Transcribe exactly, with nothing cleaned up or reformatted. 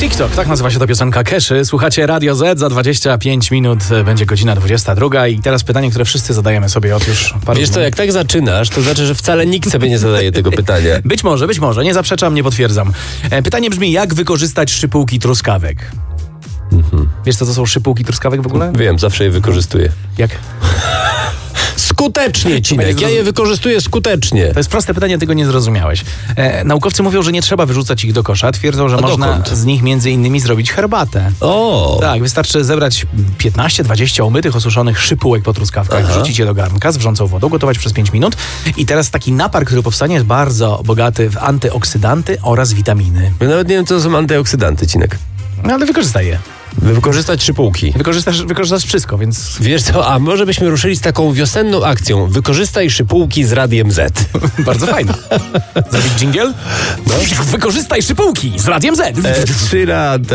TikTok, tak nazywa się ta piosenka Keszy. Słuchacie Radio Z, za dwadzieścia pięć minut będzie godzina dwudziesta druga i teraz pytanie, które wszyscy zadajemy sobie od już paru Wiesz co, jak tak zaczynasz, to znaczy, że wcale nikt sobie nie zadaje tego pytania. Być może, być może, nie zaprzeczam, nie potwierdzam. E, pytanie brzmi, jak wykorzystać szypułki truskawek? Mhm. Wiesz co to są szypułki truskawek w ogóle? Wiem, zawsze je wykorzystuję. Jak? Skutecznie, Cinek, ja je wykorzystuję skutecznie. To jest proste pytanie, tego nie zrozumiałeś. E, naukowcy mówią, że nie trzeba wyrzucać ich do kosza. Twierdzą, że A można dokąd? z nich między innymi zrobić herbatę. O! Tak, wystarczy zebrać piętnaście dwadzieścia umytych, osuszonych szypułek po truskawkach, Aha. wrzucić je do garnka z wrzącą wodą, gotować przez pięć minut i teraz taki napar, który powstanie, jest bardzo bogaty w antyoksydanty oraz witaminy. Ja nawet nie wiem, co to są antyoksydanty, Cinek. No ale wykorzystaj je. Wykorzystać szypułki. Wykorzystasz, wykorzystasz wszystko, więc Wiesz co, a może byśmy ruszyli z taką wiosenną akcją. Wykorzystaj szypułki z Radiem Z. bardzo fajnie. Zrobić dżingiel? No. Wykorzystaj szypułki z Radiem Z. E, trzy rady.